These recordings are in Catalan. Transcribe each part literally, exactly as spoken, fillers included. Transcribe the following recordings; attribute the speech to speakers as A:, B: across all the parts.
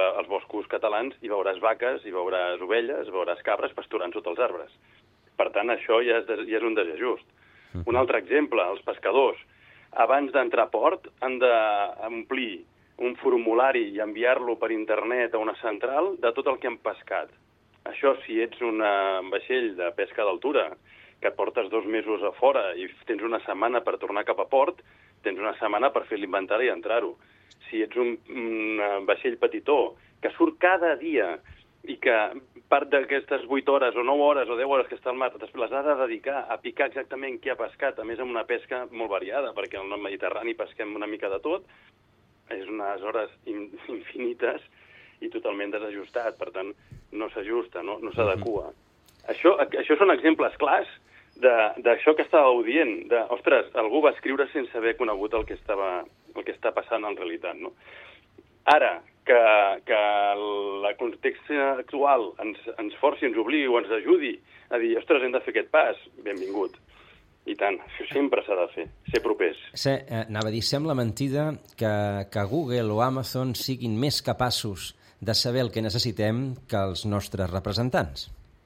A: als boscos catalans i veuràs vaques, i veuràs ovelles, veuràs cabres pasturant sota els arbres. Per tant, això ja és, de, ja és un desajust. Uh-huh. Un altre exemple, els pescadors, abans d'entrar a port, han d'omplir un formulari i enviar-lo per internet a una central de tot el que han pescat. Això, si ets un vaixell de pesca d'altura, que et portes dos mesos a fora i tens una setmana per tornar cap a port, tens una setmana per fer l'inventari i entrar-ho. Si ets un, un vaixell petitó, que surt cada dia i que part d'aquestes vuit hores o nou hores o deu hores que està al mar les ha de dedicar a picar exactament qui ha pescat, a més amb una pesca molt variada, perquè al Mediterrani pesquem una mica de tot, és unes hores infinites i totalment desajustat, per tant, no s'ajusta, no, no s'adequa. Mm-hmm. Això, això són exemples clars d'això que estàveu dient, de, ostres, algú va escriure sense haver conegut el que, estava, el que està passant en realitat, no? Ara, que, que el context actual ens, ens forci, ens obligui o ens ajudi a dir, ostres, hem de fer aquest pas, benvingut. I tant, això sempre s'ha de fer, ser propers.
B: Sí, eh, anava a dir, sembla mentida que, que Google o Amazon siguin més capaços de saber el que necessitem que els nostres representants.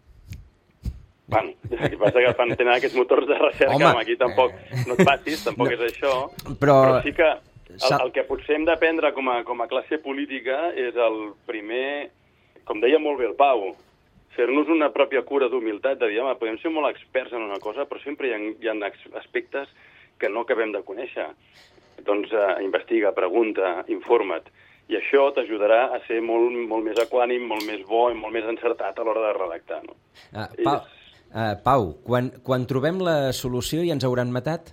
A: Bueno, el que passa que fan tenen aquests motors de recerca, home, aquí tampoc no et passis, tampoc no, és això, però, però sí que el, el que potser hem d'aprendre com a, com a classe política és el primer, com deia molt bé el Pau, fer-nos una pròpia cura d'humilitat, de dir, home, podem ser molt experts en una cosa, però sempre hi ha, hi ha aspectes que no acabem de conèixer. Doncs eh, investiga, pregunta, informa't. I això t'ajudarà a ser molt, molt més equànim, molt més bo i molt més encertat a l'hora de redactar. No?
B: Uh, Pau, uh, Pau quan, quan trobem la solució ja ens hauran matat?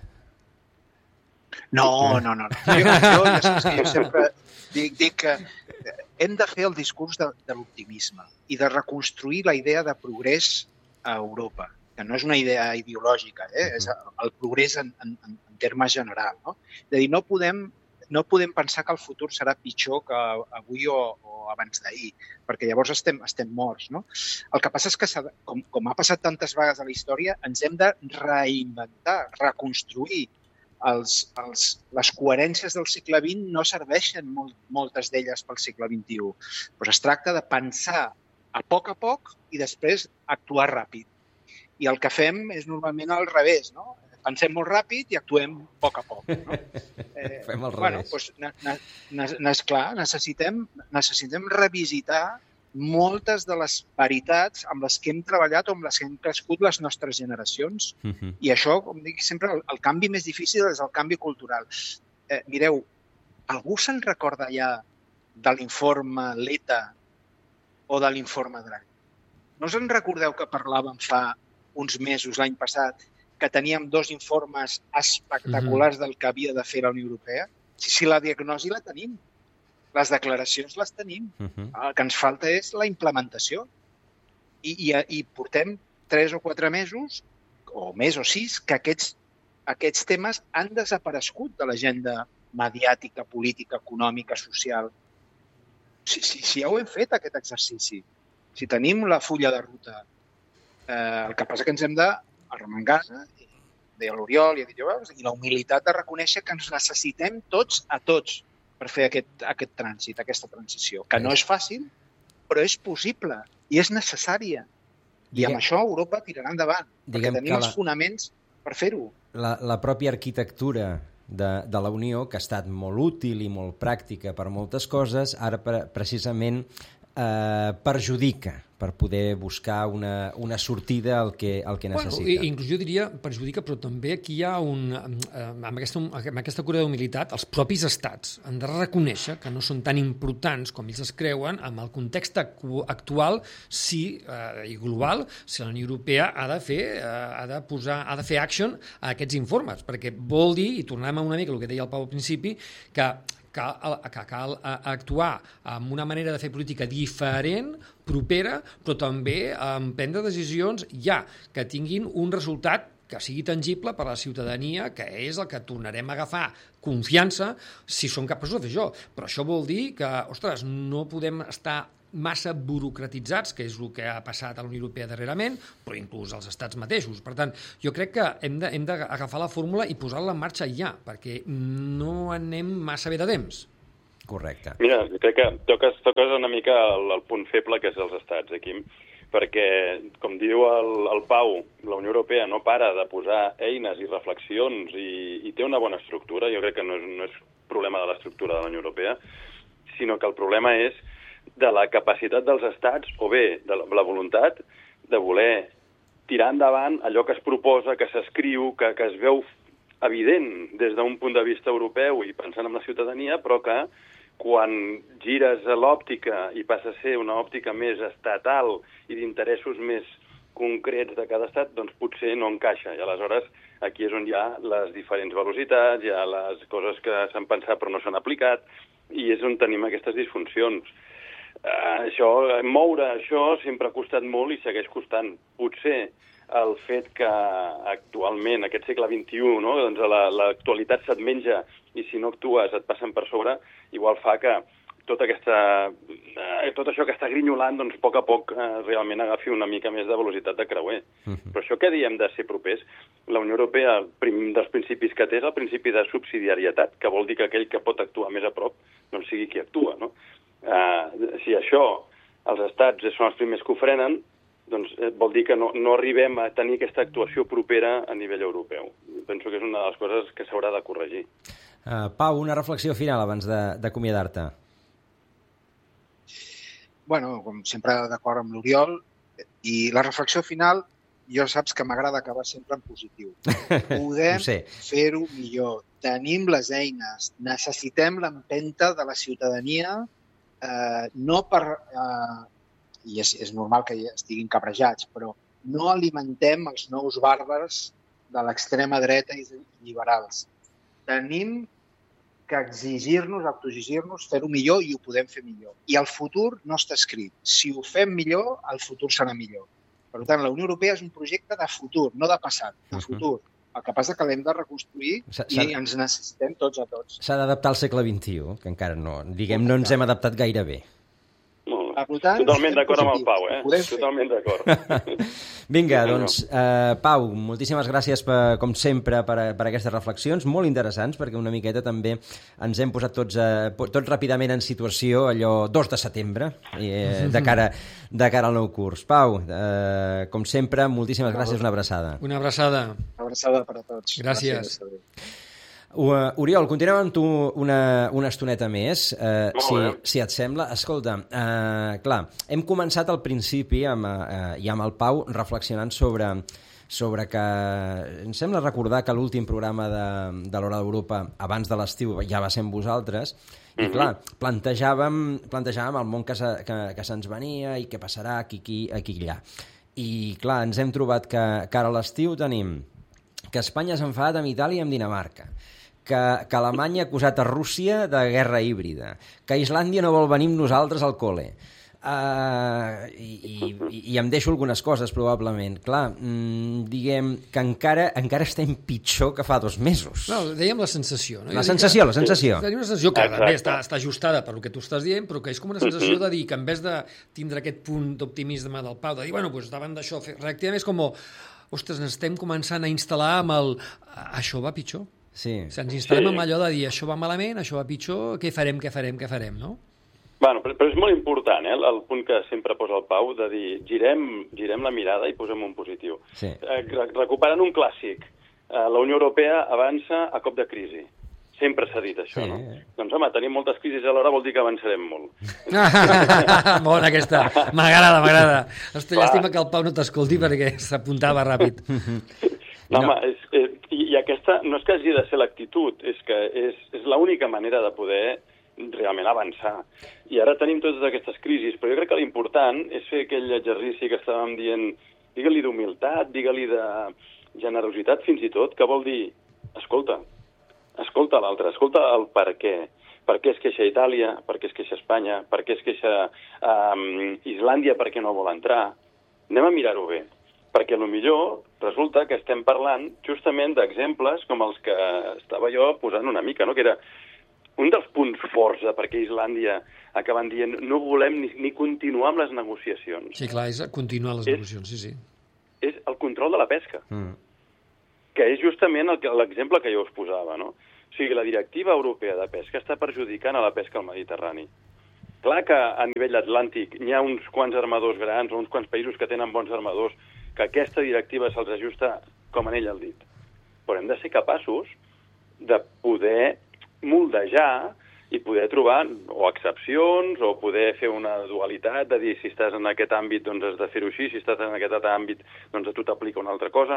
C: No, no, no. Jo, jo, jo, jo sempre dic, dic que hem de fer el discurs de, de l'optimisme i de reconstruir la idea de progrés a Europa, que no és una idea ideològica, eh? És el progrés en, en, en termes general. No? De dir, no podem, no podem pensar que el futur serà pitjor que avui o, o abans d'ahir, perquè llavors estem, estem morts. No? El que passa és que, com, com ha passat tantes vegades a la història, ens hem de reinventar, reconstruir. Els, els, les coherències del segle vint no serveixen molt, moltes d'elles pel segle vint-i-u. Però es tracta de pensar a poc a poc i després actuar ràpid. I el que fem és normalment al revés, no? Pensem molt ràpid i actuem a poc a poc. No?
B: Eh, fem al revés.
C: Bueno, doncs, ne, ne, ne, clar, necessitem, necessitem revisitar moltes de les veritats amb les que hem treballat o amb les que hem crescut les nostres generacions. Uh-huh. I això, com dic sempre, el, el canvi més difícil és el canvi cultural. Eh, mireu, algú se'n recorda ja de l'informe Letta o de l'informe Draghi? No us en recordeu que parlàvem fa uns mesos, l'any passat, que teníem dos informes espectaculars uh-huh. del que havia de fer la Unió Europea? Si, si la diagnosi la tenim. Les declaracions les tenim. Uh-huh. El que ens falta és la implementació. I, i, i portem tres o quatre mesos, o més o sis, que aquests, aquests temes han desaparegut de l'agenda mediàtica, política, econòmica, social. Si, si, si ja ho hem fet, aquest exercici. Si tenim la fulla de ruta, eh, el que passa que ens hem d'arremangar, deia l'Oriol i, i la humilitat de reconèixer que ens necessitem tots a tots per fer aquest, aquest trànsit, aquesta transició, que no és fàcil, però és possible i és necessària. I Diguem, amb això Europa tirarà endavant, perquè tenim la, els fonaments per fer-ho.
B: La, la pròpia arquitectura de, de la Unió, que ha estat molt útil i molt pràctica per moltes coses, ara pre, precisament eh, perjudica per poder buscar una, una sortida al que, al que necessita.
D: Bueno, inclús jo diria perjudica, però també aquí hi ha un... Eh, amb, aquesta, amb aquesta cura d'humilitat, els propis estats han de reconèixer que no són tan importants com ells es creuen amb el context actual si, eh, i global, si la Unió Europea ha de fer, eh, ha de posar, ha de fer action a aquests informes, perquè vol dir, i tornem a una mica el que deia el Pau al principi, que Cal, que cal actuar amb una manera de fer política diferent, propera, però també prendre decisions ja que tinguin un resultat que sigui tangible per a la ciutadania, que és el que tornarem a agafar confiança si som capaços de fer això. Però això vol dir que, ostres, no podem estar massa burocratitzats, que és el que ha passat a la Unió Europea darrerament, però inclús als estats mateixos. Per tant, jo crec que hem de, hem d'agafar la fórmula i posar-la en marxa ja, perquè no anem massa bé de temps.
B: Correcte.
A: Mira, crec que toques, toques una mica el, el punt feble que és els estats, aquí, perquè, com diu el, el Pau, la Unió Europea no para de posar eines i reflexions i, i té una bona estructura. Jo crec que no és, no és problema de l'estructura de la Unió Europea, sinó que el problema és de la capacitat dels estats, o bé de la, la voluntat de voler tirar endavant allò que es proposa, que s'escriu, que, que es veu evident des d'un punt de vista europeu i pensant en la ciutadania, però que quan gires a l'òptica i passa a ser una òptica més estatal i d'interessos més concrets de cada estat, doncs potser no encaixa. I aleshores aquí és on hi ha les diferents velocitats, hi ha les coses que s'han pensat però no s'han aplicat, i és on tenim aquestes disfuncions. Uh, això, moure això sempre ha costat molt i segueix costant. Potser el fet que actualment, aquest segle vint-i-u, no, doncs l'actualitat se't menja i si no actues et passen per sobre, igual fa que tota aquesta, eh, tot això que està grinyolant, doncs, a poc a poc eh, realment agafi una mica més de velocitat de creuer. Uh-huh. Però això que diem de ser propers, la Unió Europea, prim, dels principis que té és el principi de subsidiarietat, que vol dir que aquell que pot actuar més a prop doncs sigui qui actua, no? Eh, si això els estats són els primers que ho frenen, doncs eh, vol dir que no, no arribem a tenir aquesta actuació propera a nivell europeu. Penso que és una de les coses que s'haurà de corregir.
B: Uh, Pau, una reflexió final abans d'acomiadar-te.
C: Bueno, com sempre d'acord amb l'Oriol, i la reflexió final, jo saps que m'agrada acabar sempre en positiu. Podem fer-ho millor, tenim les eines, necessitem l'empenta de la ciutadania, eh, no per, eh, i és, és normal que estiguin cabrejats, però no alimentem els nous bàrbars de l'extrema dreta i liberals. Tenim que exigir-nos, autoexigir-nos, fer-ho millor i ho podem fer millor. I el futur no està escrit. Si ho fem millor, el futur serà millor. Per tant, la Unió Europea és un projecte de futur, no de passat, de futur. El que passa que l'hem de reconstruir i ens necessitem tots a tots.
B: S'ha d'adaptar al segle vint-i-u, que encara no, diguem, no ens hem adaptat gaire bé.
C: Tant,
A: totalment d'acord amb el Pau, eh? Totalment d'acord.
B: Vinga, doncs, eh, Pau, moltíssimes gràcies, per, com sempre, per, per aquestes reflexions, molt interessants, perquè una miqueta també ens hem posat tots, eh, tots ràpidament en situació, allò dos de setembre, eh, de, cara, de cara al nou curs. Pau, eh, com sempre, moltíssimes gràcies, una abraçada.
D: Una abraçada.
C: Una abraçada per a tots.
D: Gràcies.
C: gràcies.
B: Uh, Oriol, continuem amb tu una, una estoneta més, uh, si, si et sembla. Escolta, uh, clar, hem començat al principi amb, uh, i amb el Pau reflexionant sobre, sobre que... Em sembla recordar que l'últim programa de, de l'Hora d'Europa, abans de l'estiu, ja va ser amb vosaltres, i clar, plantejàvem, plantejàvem el món que, se, que, que se'ns venia i què passarà aquí, aquí, aquí allà. I clar, ens hem trobat que, que ara a l'estiu tenim que Espanya s'ha enfadat amb Itàlia i amb Dinamarca, que, que Alemanya ha acusat a Rússia de guerra híbrida, que Islàndia no vol venir amb nosaltres al col·le. Uh, i, i, i em deixo algunes coses, probablement. Clar, mmm, diguem que encara, encara estem pitjor que fa dos mesos.
D: No, dèiem la sensació. No?
B: La sensació, que, la sensació.
D: Tenim una sensació que també està, està ajustada per el que tu estàs dient, però que és com una sensació de dir que en vez de tindre aquest punt d'optimisme del Pau, de dir, bueno, doncs davant d'això, reactivem, és com, ostres, ens estem començant a instal·lar amb el... Això va pitjor.
B: Sí.
D: O sigui, ens instal·lem amb allò de dir, això va malament, això va pitjor, què farem, què farem, què farem, no?
A: Bueno, però, però és molt important, eh, el punt que sempre posa el Pau, de dir, girem, girem la mirada i posem un positiu.
B: Sí.
A: Eh, recuperant un clàssic, eh, la Unió Europea avança a cop de crisi. Sempre s'ha dit això, sí. No? Doncs, home, tenim moltes crisis alhora vol dir que avançarem molt.
D: Bona aquesta, m'agrada, m'agrada. Estic llàstima que el Pau no t'escolti perquè s'apuntava ràpid.
A: No, home, és, eh, i, i aquesta no és que hagi de ser l'actitud, és que és, és l'única manera de poder realment avançar. I ara tenim totes aquestes crisis, però jo crec que l'important és fer aquell exercici que estàvem dient, digue-li d'humilitat, digue-li de generositat fins i tot, que vol dir, escolta, escolta l'altre, escolta el per què. Per què es queixa Itàlia, per què es queixa Espanya, per què es queixa um, Islàndia perquè no vol entrar. Anem a mirar-ho bé, perquè potser resulta que estem parlant justament d'exemples com els que estava jo posant una mica, no? Que era un dels punts forts de per què Islàndia acaben dient no volem ni, ni continuar amb les negociacions.
D: Sí, clar, és continuar les és, negociacions, sí, sí.
A: És el control de la pesca, mm. que és justament l'exemple que jo us posava, no? O O sigui, la directiva europea de pesca està perjudicant a la pesca al Mediterrani. Clar que a nivell atlàntic hi ha uns quants armadors grans o uns quants països que tenen bons armadors que aquesta directiva se'ls ajusta com en ell el dit. Però hem de ser capaços de poder moldejar i poder trobar o excepcions o poder fer una dualitat de dir si estàs en aquest àmbit doncs has de fer-ho així, si estàs en aquest altre àmbit doncs a tu t'aplica una altra cosa.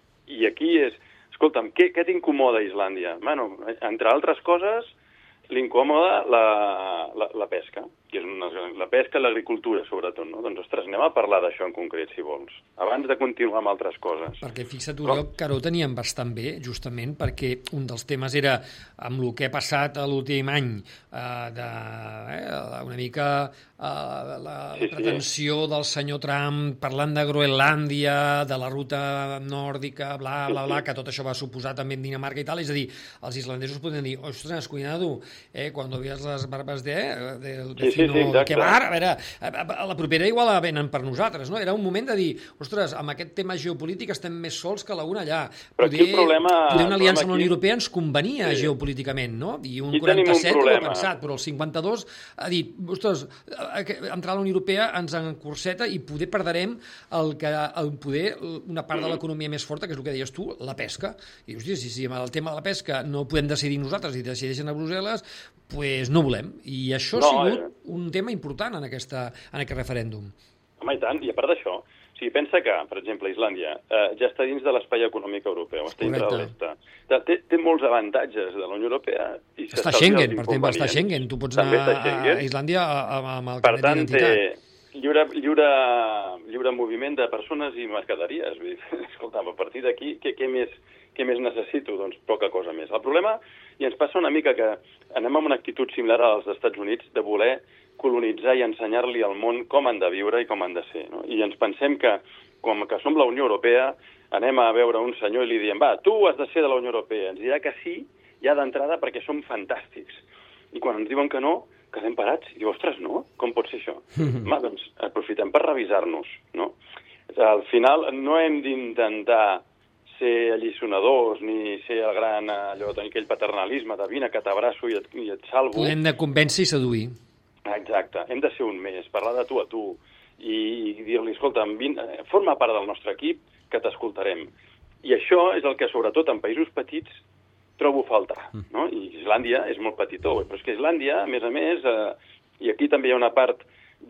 A: I aquí és, escolta'm, què, què t'incomoda a Islàndia? Bueno, entre altres coses, l'incòmoda la, la, la pesca, que és una, la pesca i l'agricultura, sobretot, no? Doncs, ostres, anem a parlar d'això en concret, si vols, abans de continuar amb altres coses.
D: Perquè fixa't, Oriol, que ara ho teníem bastant bé, justament perquè un dels temes era, amb el que ha passat l'últim any, eh, de, eh, una mica eh, la, la
A: sí,
D: pretensió sí. del senyor Trump parlant de Groenlàndia, de la ruta nòrdica, bla, bla, bla, que tot això va suposar també en Dinamarca i tal, és a dir, els islandesos podien dir, ostres, cuidado, eh, cuando veas las barbas de, de, de
A: sí, sí, sí,
D: que bar, a veure, a la propera igual la venen per nosaltres, no? Era un moment de dir, ostres, amb aquest tema geopolític estem més sols que la una allà.
A: Però
D: poder,
A: aquí el problema...
D: Poder una aliança amb la Unió
A: aquí...
D: Europea ens convenia sí. geopolíticament, no? I un
A: aquí
D: quaranta-set
A: un
D: ho ha pensat, però el cinquanta-dos ha dit, ostres, entrar a la Unió Europea ens encorseta i poder perdrem el que, el poder, una part de l'economia més forta, que és el que deies tu, la pesca. I dius, si, si amb el tema de la pesca no podem decidir nosaltres i decideixen a Brussel·les, pues no volem. I això no, ha sigut eh... un tema important en, aquesta, en aquest referèndum.
A: Home, i tant, i a part d'això, o sigui, pensa que, per exemple, Islàndia eh, ja està dins de l'espai econòmic europeu, està dintre de l'Esta. Té, té molts avantatges de la Unió Europea. I
D: està Schengen, per exemple, està Schengen. Tu pots anar a Islàndia amb el carnet d'identitat. Per tant,
A: té lliure, lliure, lliure moviment de persones i mercaderies. Vull dir, escolta, a partir d'aquí, què, què, més, què més necessito? Doncs poca cosa més. El problema, i ens passa una mica que anem amb una actitud similar als Estats Units de voler colonitzar i ensenyar-li al món com han de viure i com han de ser. No? I ens pensem que, com que som la Unió Europea, anem a veure un senyor i li diem, va, tu has de ser de la Unió Europea. Ens dirà que sí, ja d'entrada, perquè som fantàstics. I quan ens diuen que no, quedem parats. I diu, ostres, no? Com pot ser això? Home, doncs aprofitem per revisar-nos. No? Al final no hem d'intentar ser alliçonadors ni ser el gran, allò, tenir aquell paternalisme de vine que t'abraço i et, i et salvo.
D: Podem de convèncer i seduir.
A: Exacte, hem de ser un més, parlar de tu a tu i, i dir-li, escolta, vin, forma part del nostre equip que t'escoltarem. I això és el que, sobretot, en països petits trobo a faltar. No? I Islàndia és molt petitó, però és que Islàndia, a més a més, eh, i aquí també hi ha una part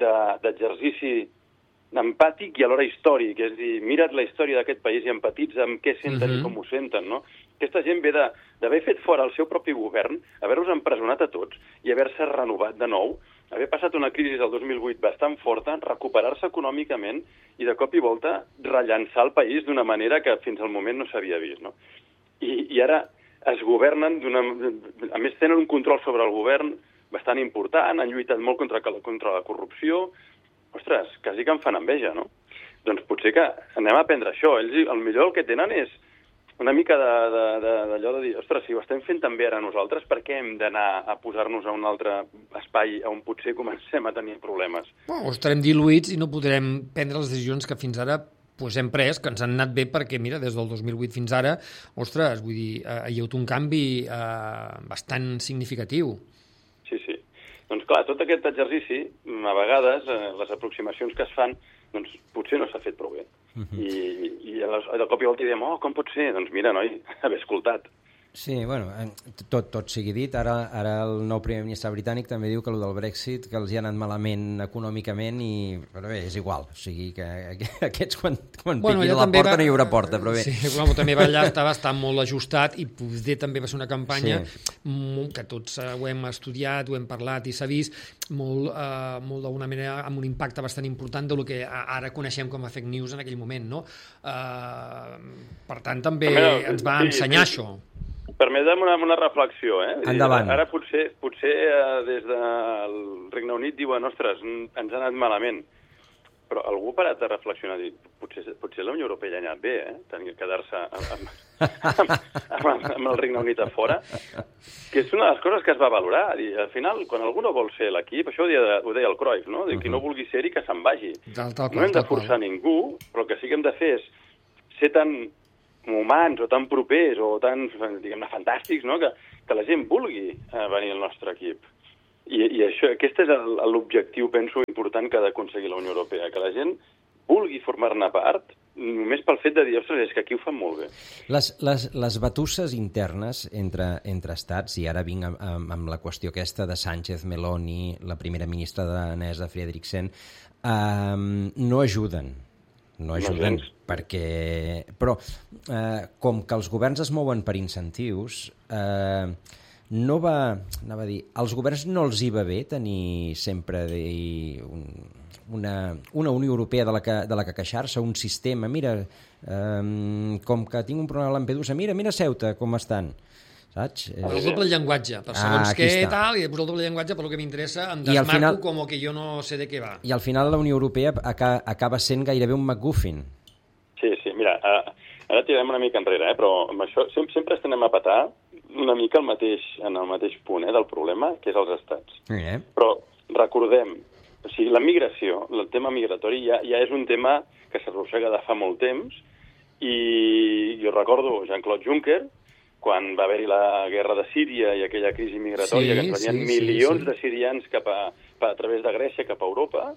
A: d'exercici empàtic i alhora històric, és a dir, mira't la història d'aquest país i empatitza amb què senten uh-huh. i com ho senten, no? Aquesta gent ve d'haver fet fora el seu propi govern, haver-los empresonat a tots i haver-se renovat de nou, haver passat una crisi del dos mil vuit bastant forta, recuperar-se econòmicament i de cop i volta rellançar el país d'una manera que fins al moment no s'havia vist, no? I, i ara es governen d'una... A més, tenen un control sobre el govern bastant important, han lluitat molt contra, contra la corrupció. Ostres, quasi que em fan enveja, no? Doncs potser que anem a aprendre això. Ells, el millor el que tenen és una mica d'allò de, de, de, de dir, ostres, si ho estem fent també ara nosaltres, per què hem d'anar a posar-nos a un altre espai on potser comencem a tenir problemes?
D: Bueno, estarem diluïts i no podrem prendre les decisions que fins ara pues, hem pres, que ens han anat bé perquè, mira, des del dos mil vuit fins ara, ostres, vull dir, eh, hi ha hagut un canvi eh, bastant significatiu.
A: Sí, sí. Doncs clar, tot aquest exercici, a vegades, eh, les aproximacions que es fan, doncs potser no s'ha fet prou bé. Uh-huh. I, i de cop i volta diem, oh, com pot ser? Doncs mira, noi, haver escoltat.
B: Sí, bueno, tot, tot sigui dit, ara, ara el nou primer ministre britànic també diu que el del Brexit, que els hi ha anat malament econòmicament i, però bé, és igual, o sigui que aquests quan, quan bueno, piquin la porta va, no hi haurà porta, però bé.
D: Sí, bueno, també va allà, estava estar molt ajustat i poder també va ser una campanya sí. molt, que tots ho hem estudiat, ho hem parlat i s'ha vist, molt, eh, molt d'alguna manera amb un impacte bastant important del que ara coneixem com a fake news en aquell moment, no? Eh, per tant, també Però, ens va sí, ensenyar sí. això.
A: Permetem una, una reflexió, eh?
B: Endavant.
A: Ara potser, potser eh, des del Regne Unit diuen, ostres, ens ha anat malament. Però algú ha parat de reflexionar i dir, potser, potser la Unió Europea ja ha anat bé, eh? Tenir que quedar-se amb, amb, amb, amb el Regne Unit a fora. Que és una de les coses que es va valorar. I, al final, quan algú no vol ser l'equip, això ho deia, ho deia el Cruyff, no? Dir, uh-huh. Qui no vulgui ser-hi, que se'n vagi.
D: Tal, tal,
A: no hem de forçar
D: tal.
A: ningú, però el que sí que hem de fer és ser tan humans o tan propers o tan, diguem-ne, fantàstics, no? que, que la gent vulgui uh, venir al nostre equip. I, i això, aquest és l'objectiu, penso, important que ha d'aconseguir la Unió Europea, que la gent vulgui formar-ne part, només pel fet de dir, ostres, és que aquí ho fan molt bé.
B: Les, les, les batusses internes entre, entre estats, i ara vinc amb, amb, amb la qüestió aquesta de Sánchez, Meloni, la primera ministra danesa, Frederiksen, eh, no ajuden. No ajuden, no perquè... Però, eh, com que els governs es mouen per incentius, eh, no va... Anava a dir, als governs no els hi va bé tenir sempre de, un, una, una Unió Europea de la que, de la que queixar-se, un sistema, mira, eh, com que tinc un problema a Lampedusa, mira, mira Ceuta, com estan, saps?
D: El doble llenguatge, per segons ah, què i tal, i després el doble llenguatge per lo que m'interessa, em desmarco final, com que jo no sé de què va.
B: I al final la Unió Europea acaba, acaba sent gairebé un MacGuffin.
A: Sí, sí, mira, ara tirem una mica enrere, eh, però amb això sempre, sempre estem a petar una mica el mateix, en el mateix punt eh, del problema, que és els estats.
B: Eh?
A: Però recordem, o sigui, la migració, el tema migratori ja, ja és un tema que s'arrossega de fa molt temps, i jo recordo Jean-Claude Juncker, quan va haver-hi la guerra de Síria i aquella crisi migratòria, sí, que ens venien sí, milions sí, sí. de sirians cap a, a través de Grècia cap a Europa,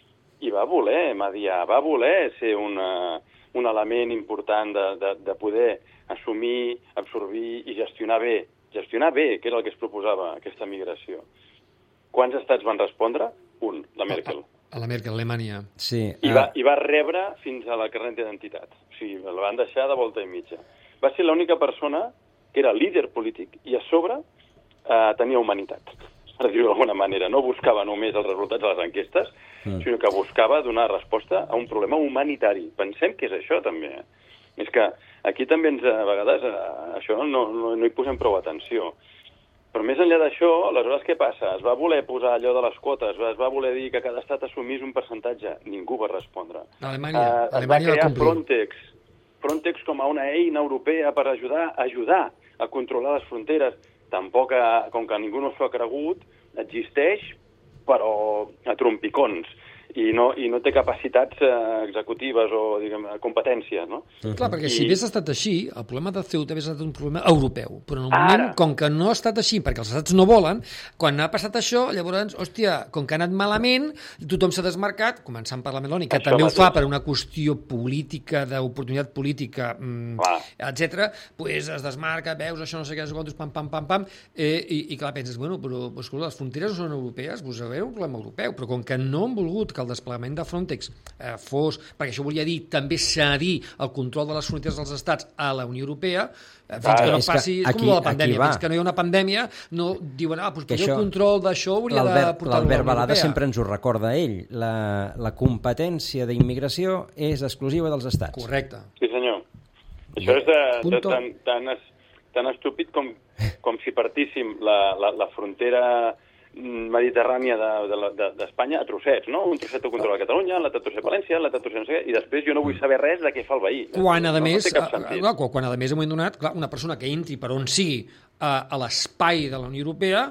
A: i va voler mediar, va voler ser una, un element important de, de, de poder assumir, absorbir i gestionar bé, gestionar bé, que era el que es proposava, aquesta migració. Quants estats van respondre? Un, la Merkel.
D: A, a la Merkel, Alemanya.
B: Sí.
A: I, va, I va rebre fins a la carnet d'identitat. O sigui, la van deixar de volta i mitja. Va ser l'única persona que era líder polític i a sobre eh, tenia humanitat, per dir-ho d'alguna manera. No buscava només els resultats de les enquestes, mm. sinó que buscava donar resposta a un problema humanitari. Pensem que és això, també. És que aquí també ens, a vegades, a això no, no, no hi posem prou atenció. Però més enllà d'això, aleshores què passa? Es va voler posar allò de les quotes, es va voler dir que cada estat assumís un percentatge. Ningú va respondre.
D: Alemanya,
A: uh, es
D: Alemanya
A: va crear Frontex, Frontex com a una eina europea per ajudar, ajudar a controlar les fronteres. Tampoc, com que ningú no s'ho ha cregut, existeix, però a trompicons. I no, i no té capacitats eh, executives o, diguem, competències, no?
D: Uh-huh. Clar, perquè I... si hagués estat així, el problema de Ceuta hagués estat un problema europeu. Però en el moment, Ara. com que no ha estat així, perquè els estats no volen, quan ha passat això, llavors, hòstia, com que ha anat malament, tothom s'ha desmarcat, començant per la Meloni, que això també mateix. ho fa per una qüestió política, d'oportunitat política, mmm, etcètera, pues es desmarca, veus, això no sé què, quantos, pam, pam, pam, pam, eh, i, i clar, penses, bueno, però pues, les fronteres no són europees, vos sabeu un problema europeu, però com que no han volgut que el desplegament de Frontex eh, fos, perquè això volia dir també cedir el control de les fronteres dels estats a la Unió Europea, eh, fins ah, que no passi, és, és com la pandèmia, fins que no hi ha una pandèmia, no diuen, ah, doncs potser el control d'això hauria de portar-lo a la Unió Europea.
B: L'Albert Balada sempre ens ho recorda ell, la, la competència d'immigració és exclusiva dels estats.
D: Correcte.
A: Sí, senyor. Això és de, de, tan, tan, tan estúpid com, com si partíssim la, la, la frontera mediterrània d'Espanya de, de, a trossets, no? Un trosset ho controla Catalunya, l'altre trosset València, l'altre trosset no sé què, i després jo no vull saber res de què fa el veí.
D: Quan, a
A: no,
D: més,
A: no
D: quan, quan a més hem donat, clar, una persona que entri per on sigui a, a l'espai de la Unió Europea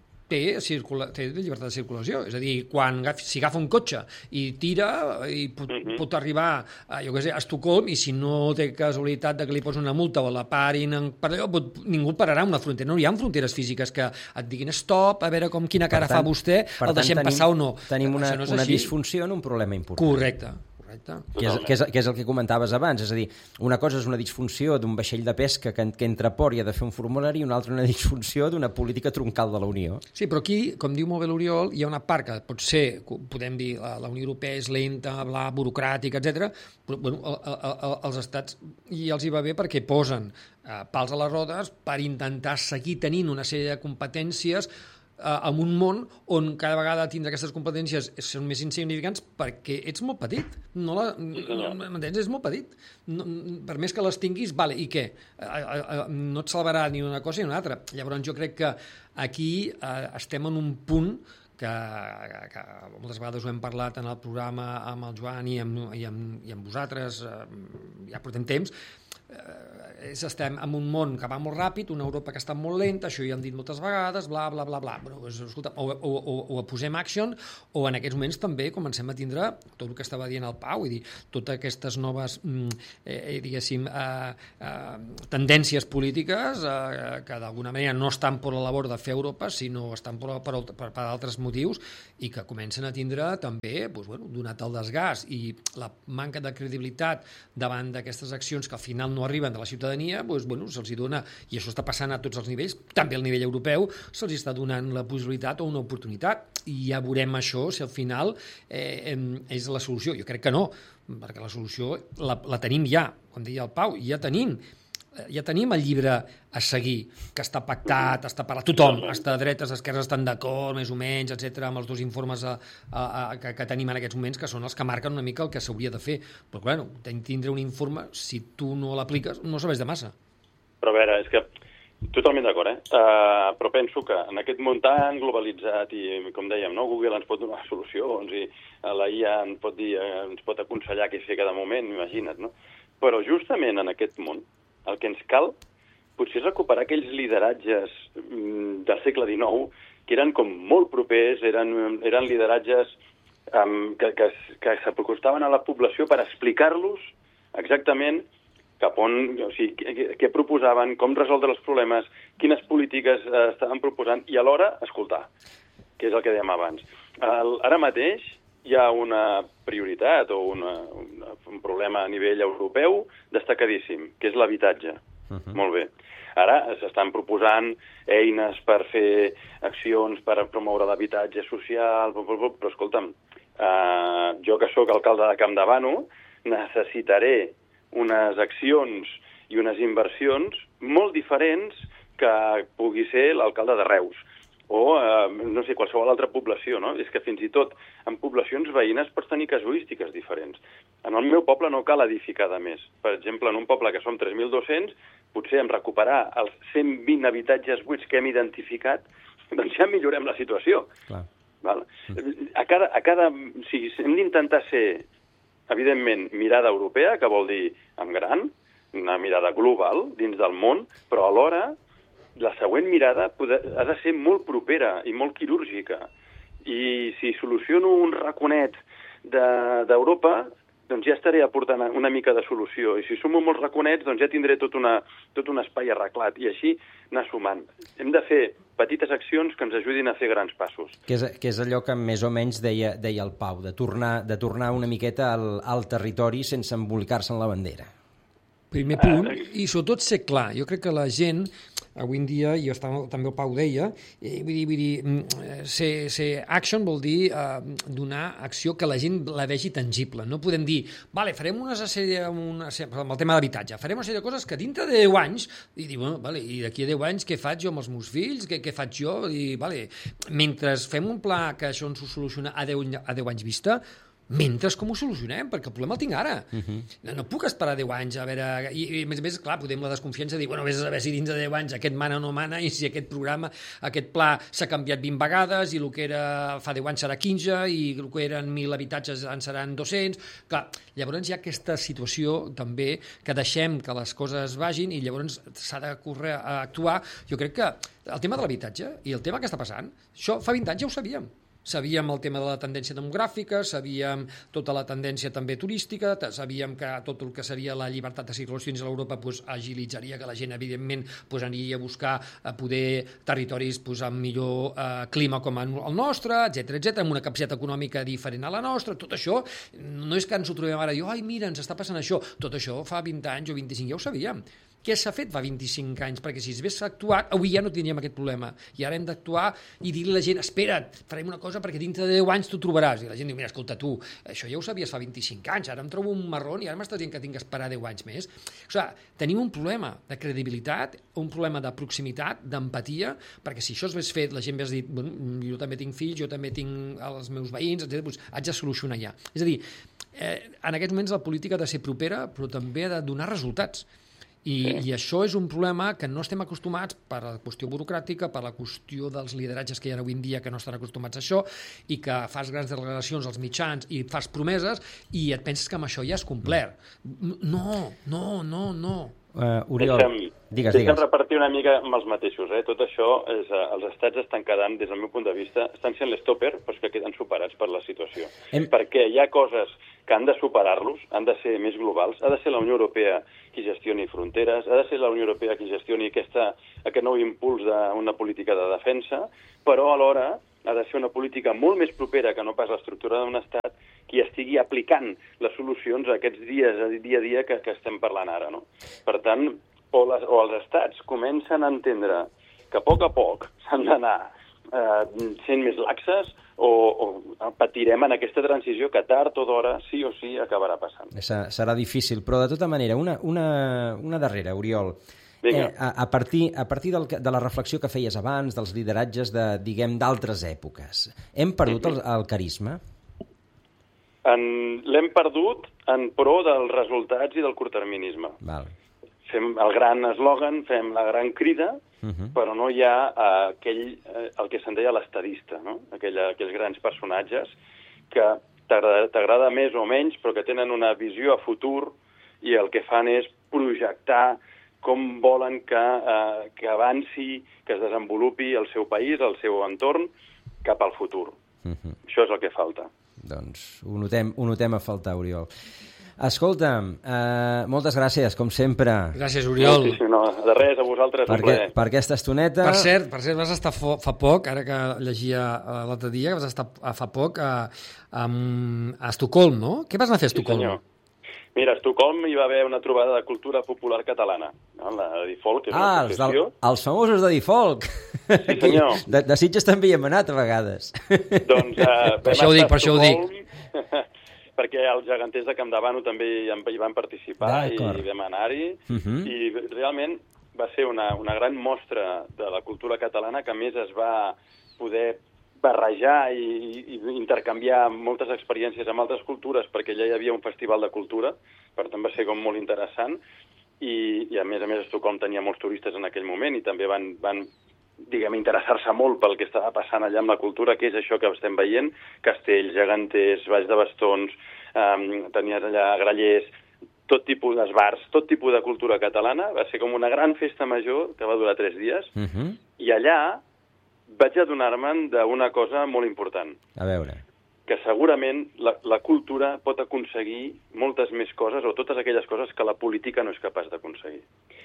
D: té, circula, té llibertat de circulació. És a dir, quan si agafa un cotxe i tira, i pot, uh -huh. pot arribar a, jo què sé, a Estocolm, i si no té casualitat de que li posen una multa o la parin en, per allò, pot, ningú pararà una frontera. No hi ha fronteres físiques que et diguin stop, a veure com quina cara tant, fa vostè, el deixem tenim, passar o no.
B: Tenim una, no una disfunció en un problema important.
D: Correcte.
B: Que és, que, és, que és el que comentaves abans, és a dir, una cosa és una disfunció d'un vaixell de pesca que, que entra a port i ha de fer un formulari, i una altra una disfunció d'una política troncal de la Unió.
D: Sí, però aquí, com diu molt bé l'Oriol, hi ha una part que pot ser, podem dir, la, la Unió Europea és lenta, bla, burocràtica, etcètera, però bueno, el, el, el, els estats i els hi va bé perquè posen eh, pals a les rodes per intentar seguir tenint una sèrie de competències en un món on cada vegada tindre aquestes competències són més insignificants perquè ets molt petit. No la, m'entens? És molt petit. No, per més que les tinguis, vale, i què? No et salvarà ni una cosa ni una altra. Llavors jo crec que aquí eh, estem en un punt que, que moltes vegades ho hem parlat en el programa amb el Joan i amb, i amb, i amb vosaltres, eh, ja portem temps, eh, és, estem en un món que va molt ràpid, una Europa que està molt lenta, això ja han dit moltes vegades, bla, bla, bla, bla. Però, escolta, o, o, o, o posem action, o en aquests moments també comencem a tindre tot el que estava dient el Pau, vull dir, totes aquestes noves, eh, diguéssim, eh, eh, tendències polítiques eh, que d'alguna manera no estan per la labor de fer Europa, sinó estan per, per, per, per altres motius i que comencen a tindre també, doncs, bueno, donat el desgast i la manca de credibilitat davant d'aquestes accions que al final no arriben de la ciutadania, doncs, bueno, se'ls dona, i això està passant a tots els nivells, també al nivell europeu, se'ls està donant la possibilitat o una oportunitat, i ja veurem això si al final eh, és la solució. Jo crec que no, perquè la solució la, la tenim ja, com deia el Pau, ja tenim ja tenim el llibre a seguir, que està pactat, està parlat, tothom, està dretes, esquerres estan d'acord, més o menys, etcètera, amb els dos informes a, a, a, que, que tenim en aquests moments, que són els que marquen una mica el que s'hauria de fer. Però, bueno, tindre un informe, si tu no l'apliques, no serveix de massa.
A: Però a veure, és que totalment d'acord, eh? Uh, però penso que en aquest món tan globalitzat i, com dèiem, no? Google ens pot donar solucions i la I A ens pot, dir, ens pot aconsellar què fer cada moment, imagina't, no? Però justament en aquest món el que ens cal potser és recuperar aquells lideratges del segle dinou que eren com molt propers, eren, eren lideratges um, que, que, que s'aprocostaven a la població per explicar-los exactament cap on, o sigui, què, què proposaven, com resoldre els problemes, quines polítiques eh, estaven proposant i alhora escoltar, que és el que dèiem abans. El, ara mateix hi ha una prioritat o una, una, un problema a nivell europeu destacadíssim, que és l'habitatge. Uh-huh. Molt bé. Ara s'estan proposant eines per fer accions per promoure l'habitatge social, però escolta'm, eh, jo que sóc alcalde de Campdevànol necessitaré unes accions i unes inversions molt diferents que pugui ser l'alcalde de Reus o, eh, no sé, qualsevol altra població, no? És que fins i tot en poblacions veïnes pots tenir casuístiques diferents. En el meu poble no cal edificar de més. Per exemple, en un poble que som tres mil dos-cents, potser en recuperar els cent vint habitatges buits que hem identificat, doncs ja millorem la situació.
B: Clar.
A: Val? A cada, a cada, o sigui, hem d'intentar ser, evidentment, mirada europea, que vol dir en gran, una mirada global dins del món, però alhora la següent mirada ha de ser molt propera i molt quirúrgica. I si soluciono un raconet d'Europa, doncs ja estaré aportant una mica de solució. I si sumo molts raconets, doncs ja tindré tot, una, tot un espai arreglat. I així anar sumant. Hem de fer petites accions que ens ajudin a fer grans passos.
B: Que és, que és allò que més o menys deia, deia el Pau, de tornar, de tornar una miqueta al, al territori sense embolicar-se en la bandera.
D: Primer punt, i sobretot ser clar. Jo crec que la gent, avui en dia, i estava, també el Pau deia, eh, vull dir, vull dir ser, ser action vol dir eh, donar acció que la gent la vegi tangible. No podem dir, vale, farem una sèrie, una, amb el tema d'habitatge, farem una sèrie de coses que dintre de deu anys, i dir, bueno, vale, i d'aquí a deu anys què faig jo amb els meus fills, què, què faig jo? I, vale, mentre fem un pla que això ens ho soluciona a deu, a deu anys vista, mentre com ho solucionem, perquè el problema el tinc ara. Uh-huh. no, no puc esperar deu anys a veure... I, i a més a més, clar, podem la desconfiança de dir, bueno, vés a saber si dins de deu anys aquest mana o no mana i si aquest programa, aquest pla s'ha canviat vint vegades i el que era fa deu anys serà quinze i el que eren mil habitatges en seran dos-cents. Clar, llavors hi ha aquesta situació també que deixem que les coses vagin i llavors s'ha de córrer a actuar. Jo crec que el tema de l'habitatge i el tema que està passant, això fa vint anys ja ho sabíem. Sabíem el tema de la tendència demogràfica, sabíem tota la tendència també turística, sabíem que tot el que seria la llibertat de circulació dins l'Europa pues, agilitzaria que la gent, evidentment, pues, aniria a buscar a poder territoris pues, amb millor eh, clima com el nostre, etcètera, etcètera, amb una capacitat econòmica diferent a la nostra. Tot això no és que ens ho trobem ara i, ai, mira, ens està passant això. Tot això fa vint anys o vint-i-cinc ja ho sabíem. Què s'ha fet fa vint-i-cinc anys? Perquè si s'hagués actuat, avui ja no tindríem aquest problema. I ara hem d'actuar i dir-li a la gent, espera't, farem una cosa perquè dintre de deu anys t'ho trobaràs. I la gent diu, mira, escolta, tu, això ja ho sabies fa vint-i-cinc anys, ara em trobo un marrón i ara m'estàs dient que tinc que esperar deu anys més. O sigui, tenim un problema de credibilitat, un problema de proximitat, d'empatia, perquè si això s'hagués fet, la gent hagués dit, bueno, jo també tinc fills, jo també tinc els meus veïns, etcètera, doncs haig de solucionar ja. És a dir, eh, en aquests moments la política ha de ser propera, però també ha de donar resultats. I, i això és un problema que no estem acostumats per la qüestió burocràtica, per la qüestió dels lideratges que hi ha avui en dia que no estan acostumats a això i que fas grans declaracions als mitjans i fas promeses i et penses que amb això ja és complert. No, no, no, no.
B: Uh, Oriol,
A: deixa'm,
B: digues,
A: deixa'm
B: digues.
A: repartir una mica amb els mateixos. Eh? Tot això, és, eh, els estats estan quedant, des del meu punt de vista, estan sent l'estopper, però és que queden superats per la situació.
B: Hem...
A: Perquè hi ha coses que han de superar-los, han de ser més globals, ha de ser la Unió Europea qui gestioni fronteres, ha de ser la Unió Europea qui gestioni aquesta, aquest nou impuls d'una política de defensa, però alhora ha de ser una política molt més propera que no pas l'estructura d'un estat qui estigui aplicant les solucions a aquests dies, a dia a dia que, que estem parlant ara. No? Per tant, o, les, o els estats comencen a entendre que a poc a poc s'han d'anar eh, sent més laxes o, o patirem en aquesta transició que tard o d'hora, sí o sí, acabarà passant.
B: Serà difícil, però de tota manera, una, una, una darrera, Oriol. Eh, a, a partir, a partir del, de la reflexió que feies abans, dels lideratges de, diguem, d'altres èpoques, hem perdut el, el carisma?
A: L'hem perdut en pro dels resultats i del curtterminisme.
B: Val.
A: Fem el gran eslògan, fem la gran crida, uh -huh. però no hi ha eh, aquell, eh, el que se'n deia l'estadista, no? Aquell, aquells grans personatges que t'agrada més o menys, però que tenen una visió a futur i el que fan és projectar com volen que, eh, que avanci, que es desenvolupi el seu país, el seu entorn, cap al futur. Uh-huh. Això és el que falta.
B: Doncs ho notem, ho notem a faltar, Oriol. Escolta'm, eh, moltes gràcies, com sempre.
D: Gràcies, Oriol.
A: Sí, sí, no, de res, a vosaltres,
B: per
A: un plaer.
B: Per aquesta estoneta...
D: Per cert, per cert, vas estar fo, fa poc, ara que llegia l'altre dia, que vas estar fa poc a, a, a Estocolm, no? Què vas anar a fer a Estocolm?
A: Sí, senyor. Mira, a Estocolm hi va haver una trobada de cultura popular catalana, no? La Difolk, que és
B: ah,
A: una
B: els,
A: associació.
B: del, els famosos de Difolk.
A: Sí, senyor.
B: De, de Sitges també hi hem anat a vegades.
A: Doncs, eh,
D: per això ho dic, per això ho dic.
A: Perquè els geganters de Campdevànol també hi van participar i vam anar-hi. Uh -huh. I realment va ser una, una gran mostra de la cultura catalana que a més es va poder barrejar i, i intercanviar moltes experiències amb altres cultures, perquè allà hi havia un festival de cultura, per tant va ser com molt interessant, i, i a més a més Estocolm tenia molts turistes en aquell moment i també van, van diguem, interessar-se molt pel que estava passant allà amb la cultura, que és això que estem veient, castells, geganters, balls de bastons, eh, tenies allà grallers, tot tipus d'esbars, tot tipus de cultura catalana, va ser com una gran festa major que va durar tres dies, uh-huh. i allà vaig adonar-me'n d'una cosa molt important.
B: A veure.
A: Que segurament la, la cultura pot aconseguir moltes més coses, o totes aquelles coses que la política no és capaç d'aconseguir.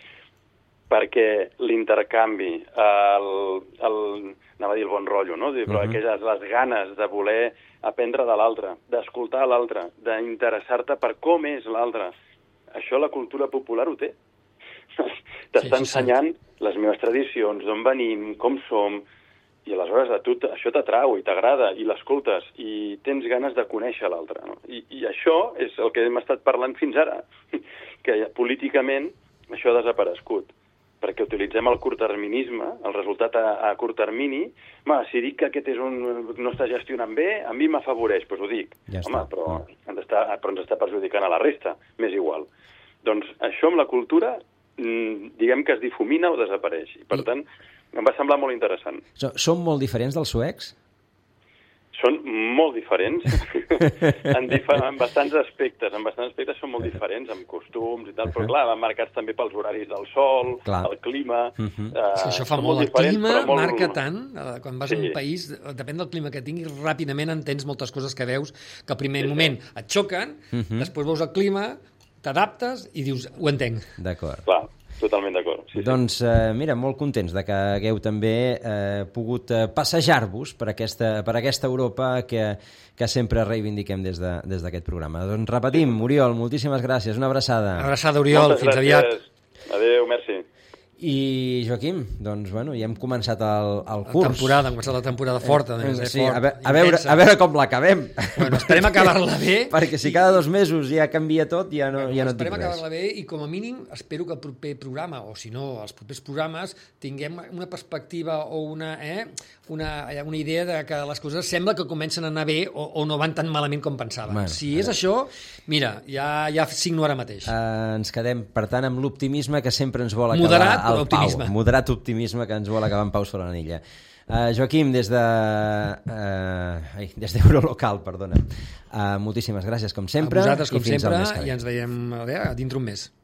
A: Perquè l'intercanvi, el, el, anava a dir el bon rotllo, no? Però uh-huh. aquelles, les ganes de voler aprendre de l'altre, d'escoltar l'altre, d'interessar-te per com és l'altre, això la cultura popular ho té. T'està sí, ensenyant sí. les meves tradicions, d'on venim, com som, i aleshores a tu això t'atrau i t'agrada, i l'escoltes, i tens ganes de conèixer l'altre. No? I, I això és el que hem estat parlant fins ara, que políticament això ha desaparegut, perquè utilitzem el curtterminisme, el resultat a, a curt termini. Ma, si dic que aquest és un, no està gestionant bé, a mi m'afavoreix, doncs ho dic.
B: Ja
A: Home,
B: està.
A: però, ens està, però ens està perjudicant a la resta, m'és igual. Doncs això amb la cultura, diguem que es difumina o desapareix. I, per I... tant, em va semblar molt interessant.
B: Són molt diferents dels suecs?
A: Són molt diferents, en, dif en bastants aspectes, en bastants aspectes són molt diferents, amb costums i tal, però clar, van marcats també pels horaris del sol, clar. el clima...
D: Uh -huh. eh, sí, això fa molt, el clima molt... marca tant, eh, quan vas sí. a un país, depèn del clima que tinguis, ràpidament entens moltes coses que veus, que al primer sí, moment sí. et xoquen, uh -huh. després veus el clima, t'adaptes i dius, ho entenc.
B: D'acord.
A: Clar. Totalment d'acord. Sí,
B: doncs, eh, mira, molt contents de que hagueu també eh, pogut eh, passejar-vos per aquesta, per aquesta Europa que, que sempre reivindiquem des de, des d'aquest programa. Doncs repetim, Oriol, moltíssimes gràcies, una abraçada.
D: Una abraçada, Oriol, Moltes fins gràcies. aviat.
A: Adéu, merci.
B: I, Joaquim, doncs, bueno, ja hem començat el, el curs.
D: La temporada, hem començat la temporada forta.
B: Eh,
D: eh,
B: sí,
D: fort,
B: a, ve a, veure, a veure com l'acabem.
D: Bueno, esperem acabar-la bé.
B: Perquè si cada dos mesos ja canvia tot, ja no,
D: bueno,
B: ja no et dic
D: res. Esperem acabar-la bé i, com a mínim, espero que el proper programa, o si no, els propers programes, tinguem una perspectiva o una, eh, una, una idea de que les coses sembla que comencen a anar bé o, o no van tan malament com pensaven. Bueno, si és això, mira, ja, ja signo ara mateix.
B: Uh, ens quedem, per tant, amb l'optimisme que sempre ens vol acabar
D: Moderat,
B: al
D: optimisme.
B: Pau. Moderat optimisme que ens vol acabar en Pau Solanilla. Uh, Joaquim, des de uh, ai, des d'Eurolocal, perdona. Uh, moltíssimes gràcies, com sempre.
D: A vosaltres, com
B: i fins
D: sempre,
B: al mes que ve.
D: i ens veiem a veure, dintre un mes.